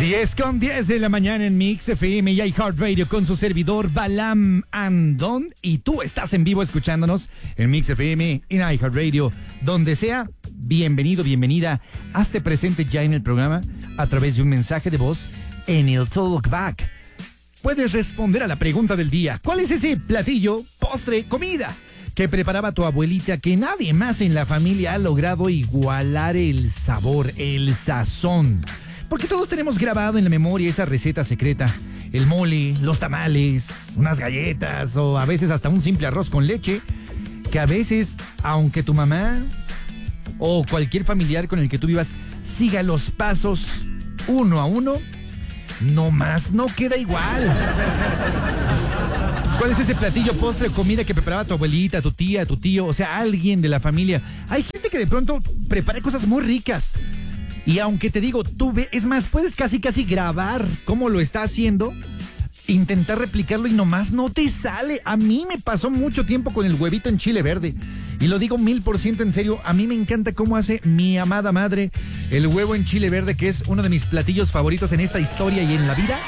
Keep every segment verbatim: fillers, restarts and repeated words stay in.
diez con diez de la mañana en Mix F M y iHeartRadio con su servidor Balam Andón. Y tú estás en vivo escuchándonos en Mix F M, en iHeartRadio, donde sea. Bienvenido, bienvenida. Hazte presente ya en el programa a través de un mensaje de voz en el Talkback. Puedes responder a la pregunta del día. ¿Cuál es ese platillo, postre, comida que preparaba tu abuelita que nadie más en la familia ha logrado igualar el sabor, el sazón? Porque todos tenemos grabado en la memoria esa receta secreta. El mole, los tamales, unas galletas o a veces hasta un simple arroz con leche. Que a veces, aunque tu mamá o cualquier familiar con el que tú vivas siga los pasos uno a uno, nomás no queda igual. ¿Cuál es ese platillo, postre o comida que preparaba tu abuelita, tu tía, tu tío? O sea, alguien de la familia. Hay gente que de pronto prepara cosas muy ricas. Y aunque te digo, tú ve, es más, puedes casi casi grabar cómo lo está haciendo, intentar replicarlo y nomás no te sale. A mí me pasó mucho tiempo con el huevito en chile verde. Y lo digo mil por ciento en serio, a mí me encanta cómo hace mi amada madre el huevo en chile verde, que es uno de mis platillos favoritos en esta historia y en la vida.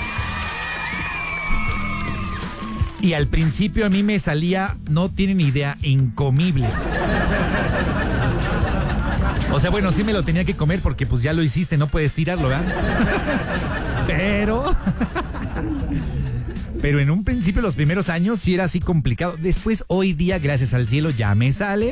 Y al principio a mí me salía, no tienen idea, incomible. O sea, bueno, sí me lo tenía que comer porque pues ya lo hiciste, no puedes tirarlo, ¿verdad? Pero... Pero en un principio, los primeros años, sí era así complicado. Después, hoy día, gracias al cielo, ya me sale.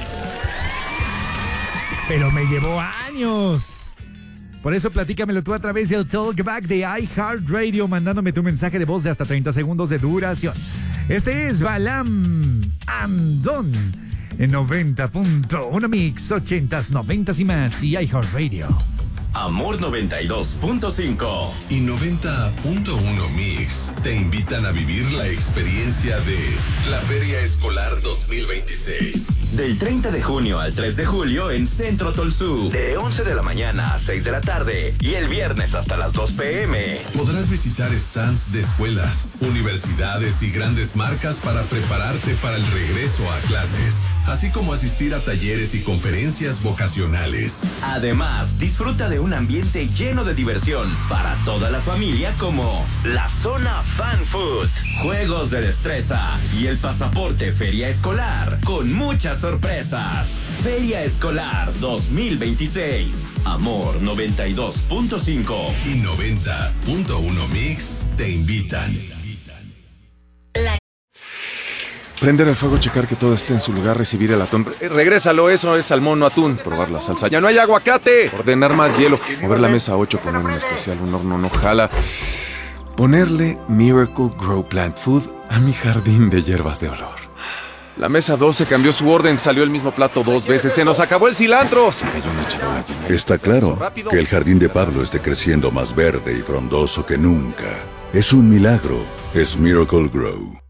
Pero me llevó años. Por eso, platícamelo tú a través del Talkback de iHeartRadio, mandándome tu mensaje de voz de hasta treinta segundos de duración. Este es Balam Andón en noventa punto uno Mix, ochentas, noventas y más, y iHeartRadio. Amor noventa y dos punto cinco y noventa punto uno Mix te invitan a vivir la experiencia de la Feria Escolar dos mil veintiséis. Del treinta de junio al tres de julio en Centro Tolsú, de once de la mañana a seis de la tarde y el viernes hasta las dos pm. Podrás visitar stands de escuelas, universidades y grandes marcas para prepararte para el regreso a clases, así como asistir a talleres y conferencias vocacionales. Además, disfruta de un ambiente lleno de diversión para toda la familia, como la zona Fan Food, juegos de destreza y el pasaporte Feria Escolar con muchas sorpresas. Feria Escolar dos mil veintiséis. Amor noventa y dos punto cinco y noventa punto uno Mix te invitan. Prender el fuego, checar que todo esté en su lugar, recibir el atún. Eh, regrésalo, eso es salmón, no atún. Probar la salsa. ¡Ya no hay aguacate! Ordenar más hielo. Mover la mesa ocho, poner un especial, un horno no jala. Ponerle Miracle Grow Plant Food a mi jardín de hierbas de olor. La mesa doce cambió su orden, salió el mismo plato dos veces. ¡Se nos acabó el cilantro! Se cayó una charola llena. Está claro que el jardín de Pablo esté creciendo más verde y frondoso que nunca. Es un milagro. Es Miracle Grow.